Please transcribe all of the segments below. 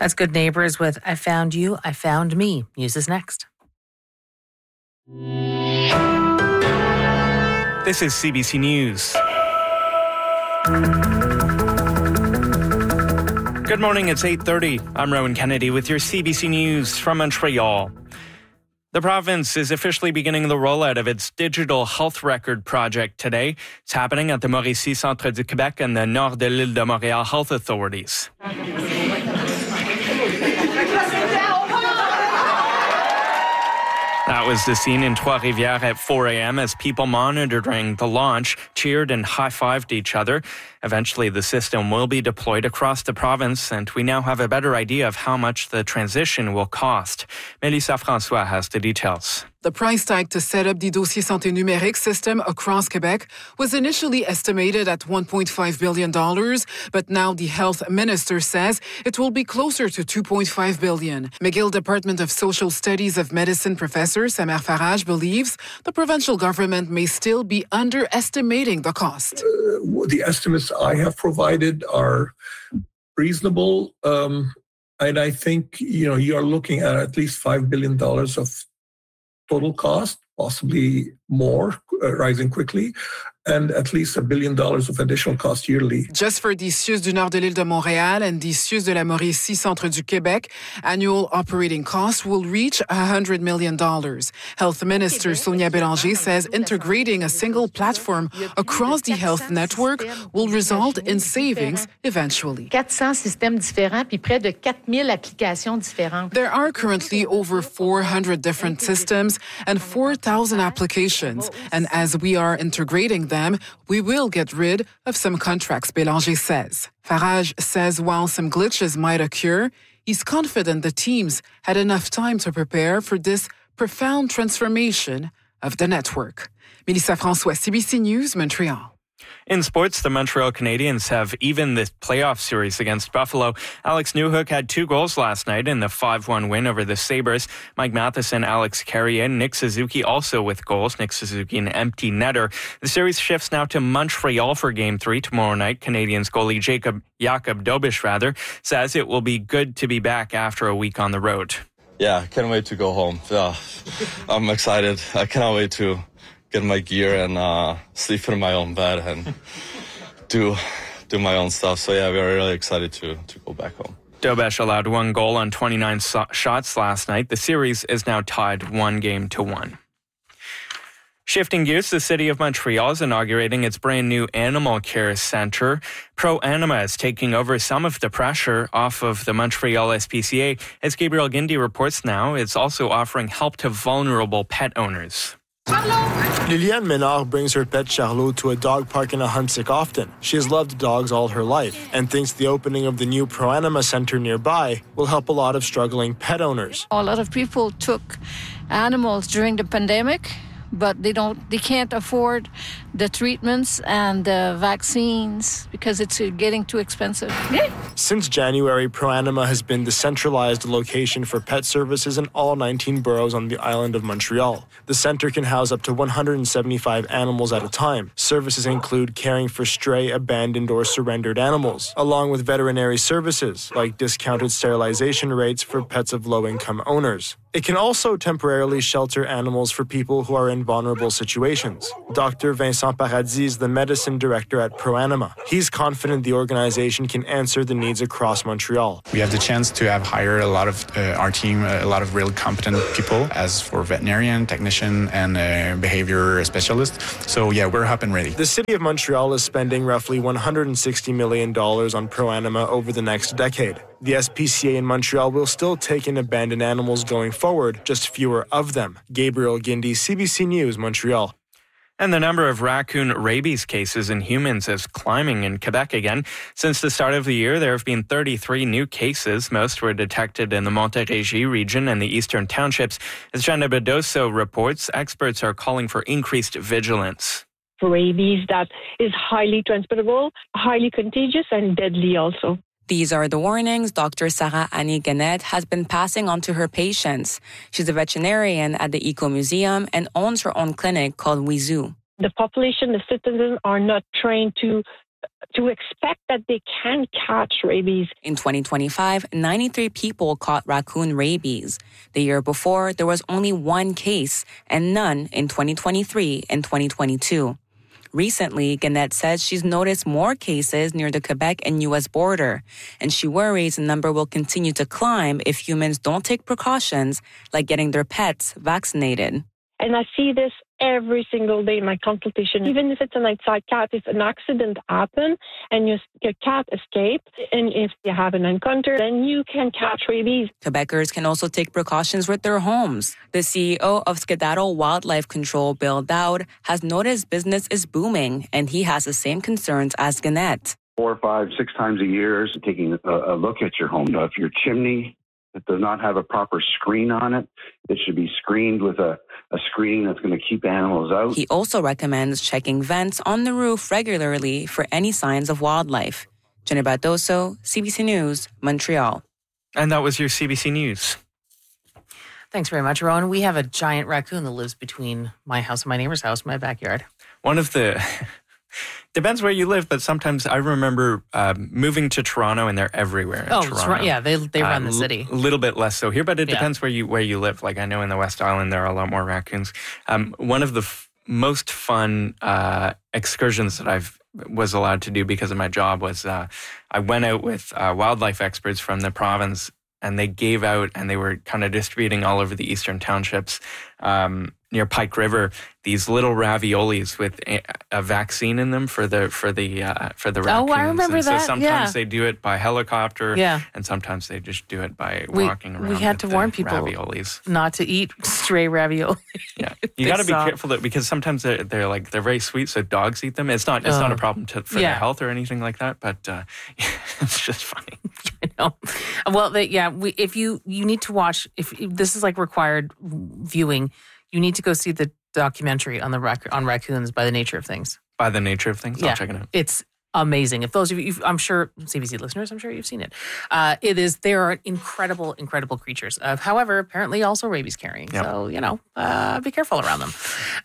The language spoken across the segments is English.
That's Good Neighbors with I Found You, I Found Me. News is next. This is CBC News. Good morning, it's 8:30. I'm Rowan Kennedy with your CBC News from Montreal. The province is officially beginning the rollout of its digital health record project today. It's happening at the Mauricie Centre du Québec and the Nord de l'Île de Montréal health authorities. That was the scene in Trois-Rivières at 4 a.m. as people monitoring the launch cheered and high-fived each other. Eventually, the system will be deployed across the province, and we now have a better idea of how much the transition will cost. Mélissa François has the details. The price tag to set up the Dossier Santé Numérique system across Quebec was initially estimated at $1.5 billion, but now the health minister says it will be closer to $2.5 billion. McGill Department of Social Studies of Medicine professor Samer Faraj believes the provincial government may still be underestimating the cost. The estimates I have provided are reasonable, and I think you are looking at least $5 billion of total cost, possibly more, rising quickly, and at least $1 billion of additional cost yearly. Just for the CIUS du Nord de l'Île de Montréal and the CIUS de la Mauricie Centre du Québec, annual operating costs will reach $100 million. Health Minister Sonia Bélanger says integrating a single platform across the health network will result in savings eventually. 400 systèmes différents puis près de 4000 applications différentes. There are currently over 400 different systems and 4,000 applications, and as we are integrating them, we will get rid of some contracts, Bélanger says. Farage says while some glitches might occur, he's confident the teams had enough time to prepare for this profound transformation of the network. Mélissa François, CBC News, Montreal. In sports, the Montreal Canadiens have evened the playoff series against Buffalo. Alex Newhook had 2 goals last night in the 5-1 win over the Sabres. Mike Matheson, Alex Carrier, Nick Suzuki also with goals. Nick Suzuki an empty netter. The series shifts now to Montreal for Game 3 tomorrow night. Canadiens goalie Jacob Dobish says it will be good to be back after a week on the road. Yeah, can't wait to go home. I'm excited. I cannot wait to get my gear and sleep in my own bed and do my own stuff. So yeah, we are really excited to go back home. Dobish allowed 1 goal on 29 shots last night. The series is now tied 1-1. Shifting gears, the City of Montreal is inaugurating its brand new animal care centre. Pro Anima is taking over some of the pressure off of the Montreal SPCA. As Gabriel Guindy reports now, it's also offering help to vulnerable pet owners. Liliane Ménard brings her pet Charlot to a dog park in Ahuntsic often. She has loved dogs all her life and thinks the opening of the new Pro Anima Center nearby will help a lot of struggling pet owners. A lot of people took animals during the pandemic, but they can't afford the treatments and the vaccines because it's getting too expensive. Since January, Pro Anima has been the centralized location for pet services in all 19 boroughs on the island of Montreal. The center can house up to 175 animals at a time. Services include caring for stray, abandoned, or surrendered animals, along with veterinary services like discounted sterilization rates for pets of low-income owners. It can also temporarily shelter animals for people who are in vulnerable situations. Dr. Vincent Paradis is the medicine director at Pro Anima. He's confident the organization can answer the needs across Montreal. We have the chance to have hired a lot of our team, a lot of real competent people, as for veterinarian, technician, and behavior specialist. So yeah, we're up and ready. The City of Montreal is spending roughly $160 million on Pro Anima over the next decade. The SPCA in Montreal will still take in abandoned animals going forward, just fewer of them. Gabriel Guindy, CBC News, Montreal. And the number of raccoon rabies cases in humans is climbing in Quebec again. Since the start of the year, there have been 33 new cases. Most were detected in the Montérégie region and the eastern townships. As Jenna Bedoso reports, experts are calling for increased vigilance. Rabies that is highly transmittable, highly contagious, and deadly also. These are the warnings Dr. Sarah Annie Gannett has been passing on to her patients. She's a veterinarian at the Eco Museum and owns her own clinic called Wizoo. The population, the citizens are not trained to to expect that they can catch rabies. In 2025, 93 people caught raccoon rabies. The year before, there was only one case and none in 2023 and 2022. Recently, Gannett says she's noticed more cases near the Quebec and U.S. border, and she worries the number will continue to climb if humans don't take precautions like getting their pets vaccinated. And I see this every single day in my consultation. Even if it's an outside cat, if an accident happens and your cat escapes, and if you have an encounter, then you can catch rabies. Quebecers can also take precautions with their homes. The CEO of Skedaddle Wildlife Control, Bill Dowd, has noticed business is booming, and he has the same concerns as Gannett. 4, 5, 6 times a year, taking a look at your home. If your chimney that does not have a proper screen on it, it should be screened with a screen that's going to keep animals out. He also recommends checking vents on the roof regularly for any signs of wildlife. Jenny Bardoso, CBC News, Montreal. And that was your CBC News. Thanks very much, Rowan. We have a giant raccoon that lives between my house and my neighbor's house, my backyard. One of the... Depends where you live, but sometimes I remember moving to Toronto, and they're everywhere in Toronto. Yeah, they run the city. A little bit less so here, but it depends where you live. Like I know in the West Island, there are a lot more raccoons. One of the most fun excursions that I was allowed to do because of my job was I went out with wildlife experts from the province, and they gave out, and they were kind of distributing all over the eastern townships near Pike River, these little raviolis with a vaccine in them for the raccoons. Oh, I remember and that. So sometimes they do it by helicopter, and sometimes they just do it by walking around. We had to warn people raviolis not to eat stray ravioli. Yeah, you got to be careful because sometimes they're very sweet, so dogs eat them. It's not a problem for their health or anything like that, but it's just funny. I know. Well, if you need to watch, if this is like required viewing, you need to go see the documentary on raccoons by the nature of things. By the nature of things? I'll check it out. It's amazing. If those of you, I'm sure, CBC listeners, I'm sure you've seen it. They are incredible, incredible creatures. However, apparently also rabies carrying. Yep. So, be careful around them.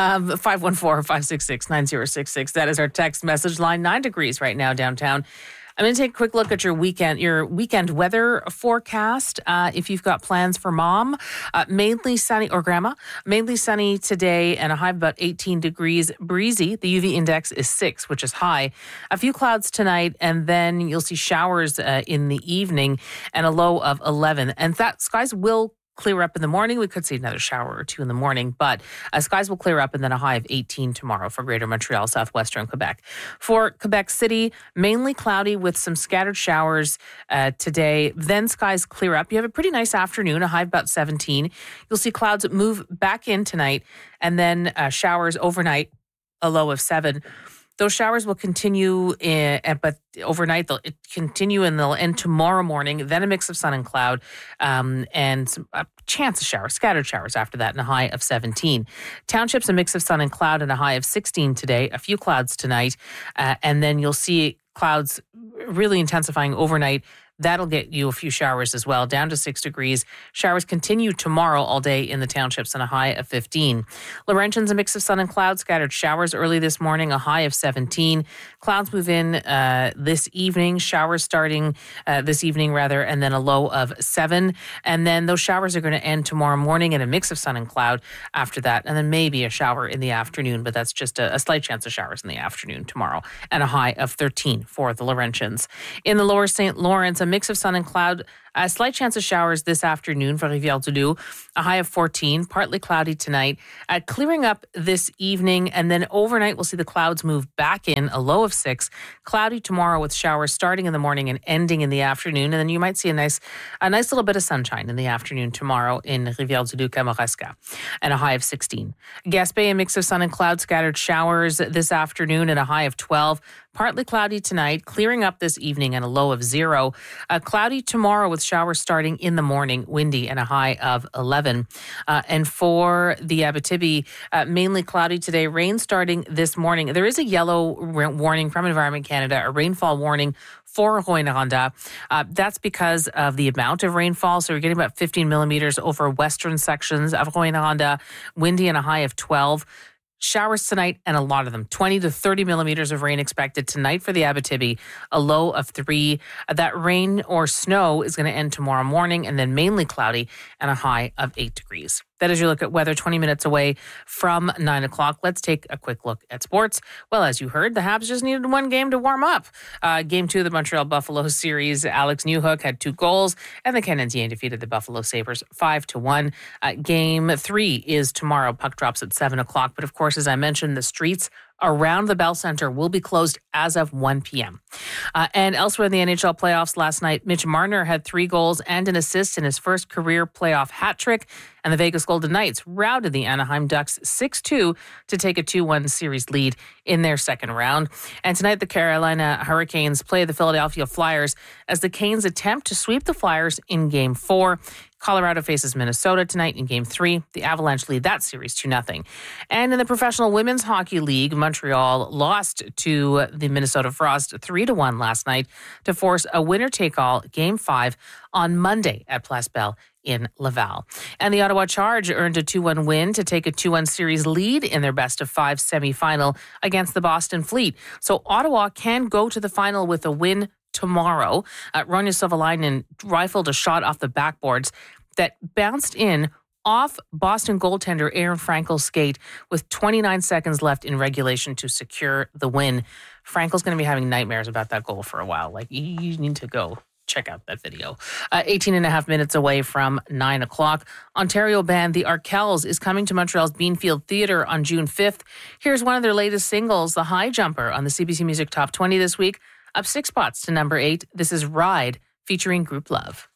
514-566-9066. That is our text message line. 9 degrees right now downtown. I'm going to take a quick look at your weekend weather forecast. If you've got plans for mom, mainly sunny, or grandma, mainly sunny today and a high of about 18 degrees, breezy. The UV index is 6, which is high. A few clouds tonight, and then you'll see showers in the evening and a low of 11. And that skies will clear up in the morning. We could see another shower or two in the morning, but skies will clear up and then a high of 18 tomorrow for Greater Montreal, southwestern Quebec. For Quebec City, mainly cloudy with some scattered showers today. Then skies clear up. You have a pretty nice afternoon, a high of about 17. You'll see clouds move back in tonight and then showers overnight, a low of 7. Those showers will continue, but overnight they'll continue and they'll end tomorrow morning. Then a mix of sun and cloud, and some, chance of showers, scattered showers after that, and a high of 17. Townships, a mix of sun and cloud, and a high of 16 today. A few clouds tonight, and then you'll see clouds really intensifying overnight. That'll get you a few showers as well, down to 6 degrees. Showers continue tomorrow all day in the townships and a high of 15. Laurentians, a mix of sun and clouds, scattered showers early this morning, a high of 17. Clouds move in this evening, showers starting this evening rather, and then a low of 7. And then those showers are going to end tomorrow morning and a mix of sun and cloud after that. And then maybe a shower in the afternoon, but that's just a slight chance of showers in the afternoon tomorrow, and a high of 13 for the Laurentians. In the lower St. Lawrence, a mix of sun and cloud, a slight chance of showers this afternoon for Rivière-du-Loup, a high of 14, partly cloudy tonight, clearing up this evening, and then overnight we'll see the clouds move back in, a low of 6, cloudy tomorrow with showers starting in the morning and ending in the afternoon, and then you might see a nice little bit of sunshine in the afternoon tomorrow in Rivière-du-Loup, Kamouraska, and a high of 16. Gaspé, a mix of sun and cloud, scattered showers this afternoon and a high of 12. Partly cloudy tonight, clearing up this evening and a low of 0. Cloudy tomorrow with showers starting in the morning, windy and a high of 11. And for the Abitibi, mainly cloudy today, rain starting this morning. There is a yellow warning from Environment Canada, a rainfall warning for Rouyn-Noranda. That's because of the amount of rainfall. So we're getting about 15 millimeters over western sections of Rouyn-Noranda, windy and a high of 12. Showers tonight, and a lot of them. 20 to 30 millimeters of rain expected tonight for the Abitibi, a low of 3. That rain or snow is going to end tomorrow morning, and then mainly cloudy and a high of 8 degrees. That is your look at weather 20 minutes away from 9 o'clock. Let's take a quick look at sports. Well, as you heard, the Habs just needed one game to warm up. Game 2 of the Montreal Buffalo series, Alex Newhook had 2 goals, and the Canadiens defeated the Buffalo Sabres 5-1. Game 3 is tomorrow. Puck drops at 7 o'clock. But of course, as I mentioned, the streets around the Bell Center will be closed as of 1 p.m. And elsewhere in the NHL playoffs last night, Mitch Marner had 3 goals and an assist in his first career playoff hat trick. And the Vegas Golden Knights routed the Anaheim Ducks 6-2 to take a 2-1 series lead in their second round. And tonight, the Carolina Hurricanes play the Philadelphia Flyers as the Canes attempt to sweep the Flyers in Game 4. Colorado faces Minnesota tonight in Game 3. The Avalanche lead that series 2-0. And in the Professional Women's Hockey League, Montreal lost to the Minnesota Frost 3-1 last night to force a winner-take-all Game 5 on Monday at Place Bell in Laval. And the Ottawa Charge earned a 2-1 win to take a 2-1 series lead in their best-of-5 semifinal against the Boston Fleet. So Ottawa can go to the final with a win tomorrow. Ronja Sovalainen rifled a shot off the backboards that bounced in off Boston goaltender Aaron Frankel's skate with 29 seconds left in regulation to secure the win. Frankel's going to be having nightmares about that goal for a while. Like, you need to go check out that video. 18 and a half minutes away from 9 o'clock. Ontario band The Arkells is coming to Montreal's Beanfield Theatre on June 5th. Here's one of their latest singles, The High Jumper, on the CBC Music Top 20 this week. Up 6 spots to number 8. This is Ride, featuring Group Love.